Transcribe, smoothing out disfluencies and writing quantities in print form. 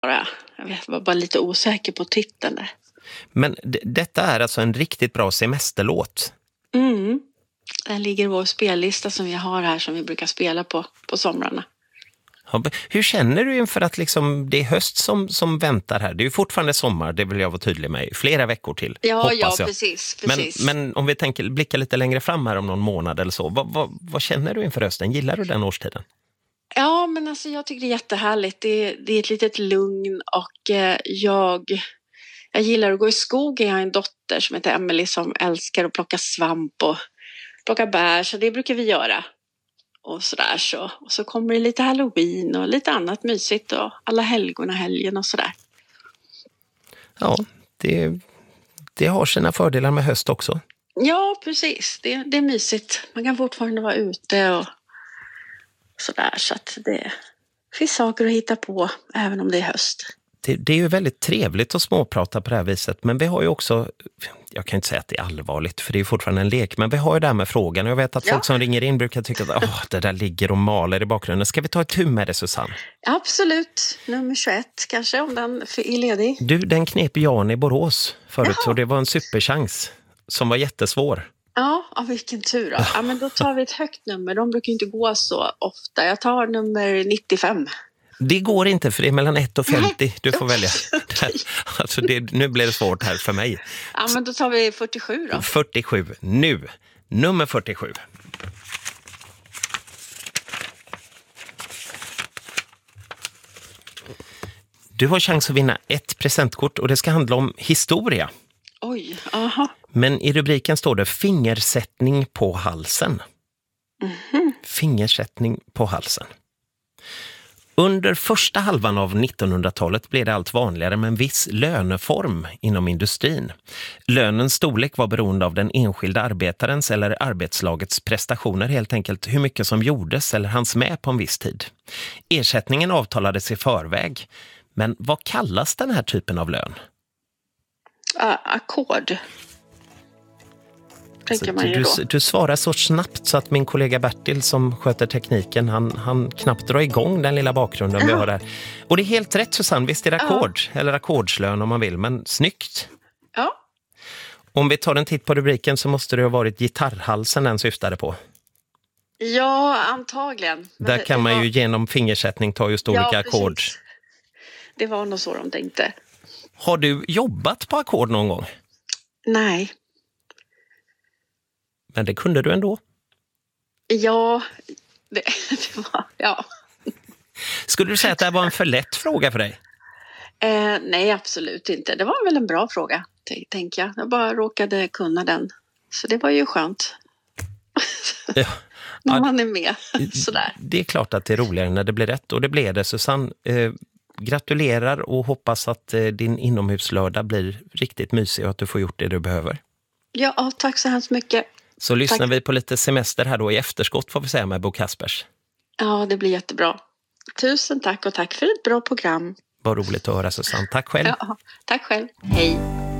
Jag var bara lite osäker på titeln där. Men detta är alltså en riktigt bra semesterlåt. Där ligger vår spellista som vi har här, som vi brukar spela på somrarna. Ja, hur känner du inför att liksom det är höst som väntar här? Det är ju fortfarande sommar, det vill jag vara tydlig med, flera veckor till, hoppas jag. Precis. Men om vi blickar lite längre fram här om någon månad eller så, vad känner du inför hösten? Gillar du den årstiden? Ja, men alltså jag tycker det är jättehärligt. Det är ett litet lugn och jag gillar att gå i skogen. Jag har en dotter som heter Emily som älskar att plocka svamp och plocka bär, så det brukar vi göra. Och sådär så. Och så kommer det lite Halloween och lite annat mysigt och alla helgona helgen och sådär. Ja, det har sina fördelar med höst också. Ja, precis. Det är mysigt. Man kan fortfarande vara ute och sådär, så att det finns saker att hitta på även om det är höst. Det är ju väldigt trevligt att småprata på det här viset, men vi har ju också, jag kan inte säga att det är allvarligt för det är ju fortfarande en lek, men vi har ju det här med frågan och jag vet att folk som ringer in brukar tycka att det där ligger och maler i bakgrunden. Ska vi ta ett tur med det, Susanne? Absolut, nummer 21 kanske, om den är ledig. Du, den knep Jan i Borås förut och det var en superchans som var jättesvår. Ja, vilken tur då. Ja, men då tar vi ett högt nummer, de brukar inte gå så ofta. Jag tar nummer 95. Det går inte för det är mellan 1 och 50. Du får välja. Alltså nu blir det svårt här för mig. Ja, men då tar vi 47 då. 47. Nu. Nummer 47. Du har chans att vinna ett presentkort och det ska handla om historia. Oj, aha. Men i rubriken står det fingersättning på halsen. Fingersättning på halsen. Under första halvan av 1900-talet blev det allt vanligare med en viss löneform inom industrin. Lönens storlek var beroende av den enskilda arbetarens eller arbetslagets prestationer, helt enkelt hur mycket som gjordes eller hanns med på en viss tid. Ersättningen avtalades i förväg. Men vad kallas den här typen av lön? Ackord. Du svarar så snabbt så att min kollega Bertil som sköter tekniken, han knappt drar igång den lilla bakgrunden vi har där. Och det är helt rätt, Susanne, visst är det ackord eller ackordslön om man vill, men snyggt. Ja. Om vi tar en titt på rubriken så måste det ha varit gitarrhalsen den syftade på. Ja, antagligen. Men där kan man ju genom fingersättning ta just olika ackord. Det var nog så de tänkte. Har du jobbat på ackord någon gång? Nej. Men det kunde du ändå? Ja, det var, ja. Skulle du säga att det var en för lätt fråga för dig? Nej, absolut inte. Det var väl en bra fråga, tänker jag. Jag bara råkade kunna den. Så det var ju skönt. Ja. När man är med, sådär. Det är klart att det är roligare när det blir rätt. Och det blev det, Susanne. Gratulerar och hoppas att din inomhuslördag blir riktigt mysig och att du får gjort det du behöver. Ja, tack så hemskt mycket. Så lyssnar vi på lite semester här då i efterskott får vi säga med Bo Kaspers. Ja, det blir jättebra. Tusen tack och tack för ett bra program. Vad roligt att höra, Susanne. Tack själv. Ja, tack själv. Hej.